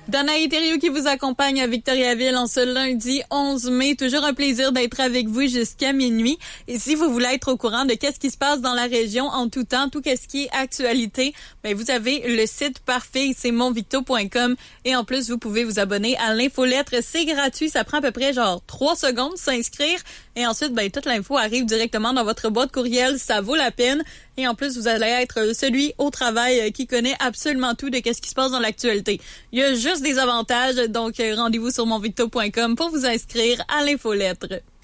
Danaï Thériault qui vous accompagne à Victoriaville en ce lundi 11 mai. Toujours un plaisir d'être avec vous jusqu'à minuit. Et si vous voulez être au courant de qu'est-ce qui se passe dans la région en tout temps, tout qu'est-ce qui est actualité, ben vous avez le site parfait, c'est monvicto.com. Et en plus, vous pouvez vous abonner à l'infolettre. C'est gratuit, ça prend à peu près 3 secondes s'inscrire. Et ensuite, ben toute l'info arrive directement dans votre boîte courriel. Ça vaut la peine. Et en plus, vous allez être celui au travail qui connaît absolument tout de qu'est-ce qui se passe dans l'actualité. Il y a juste des avantages, donc rendez-vous sur monvicto.com pour vous inscrire à l'infolettre.